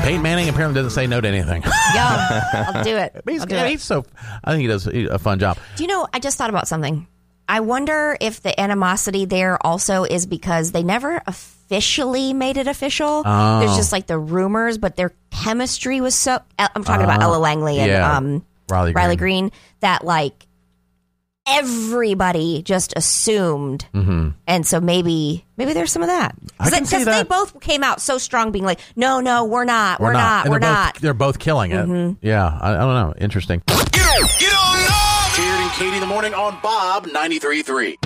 Peyton Manning apparently doesn't say no to anything. Yeah, I'll do it. I think he does a fun job. Do you know, I just thought about something. I wonder if the animosity there also is because they never officially made it official. Oh. There's just like the rumors, but their chemistry was so... I'm talking about Ella Langley and Riley Green. That like everybody just assumed. Mm-hmm. And so maybe there's some of that. Because they both came out so strong being like, no, we're not. We're not. They're both killing it. Mm-hmm. Yeah, I don't know. Interesting. Get on! Jared and Katie in the morning on Bob 93.3.